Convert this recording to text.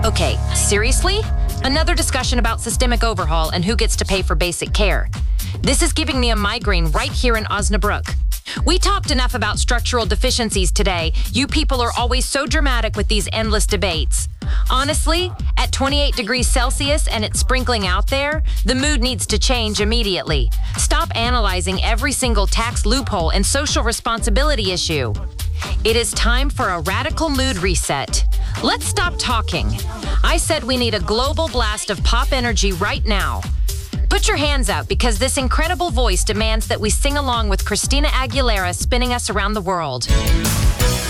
Okay, seriously? Another discussion about systemic overhaul and who gets to pay for basic care. This is giving me a migraine right here in Osnabrück. We talked enough about structural deficiencies today. You people are always so dramatic with these endless debates. Honestly, at 28 degrees Celsius and it's sprinkling out there, the mood needs to change immediately. Stop analyzing every single tax loophole and social responsibility issue. It is time for a radical mood reset. Let's stop talking. I said we need a global blast of pop energy right now. Put your hands out because this incredible voice demands that we sing along with Christina Aguilera spinning us around the world.